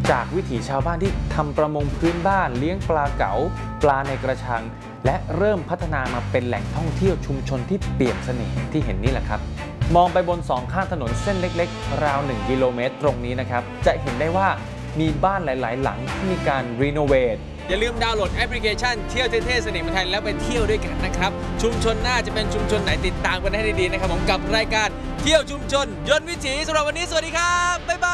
จากวิถีชาวบ้านที่ทำประมงพื้นบ้านเลี้ยงปลาเก๋าปลาในกระชังและเริ่มพัฒนามาเป็นแหล่งท่องเที่ยวชุมชนที่เปี่ยมเสน่ห์ที่เห็นนี่แหละครับมองไปบนสองข้างถนนเส้นเล็กๆราว1 กิโลเมตรตรงนี้นะครับจะเห็นได้ว่ามีบ้านหลายๆหลังที่มีการรีโนเวทอย่าลืมดาวน์โหลดแอปพลิเคชันเที่ยวเท่ๆเสน่ห์เมืองไทยแล้วไปเที่ยวด้วยกันนะครับชุมชนน่าจะเป็นชุมชนไหนติดตามกันให้ดีๆนะครับผมกับรายการเที่ยวชุมชนยนต์วิถีสำหรับวันนี้สวัสดีครับบ๊ายบาย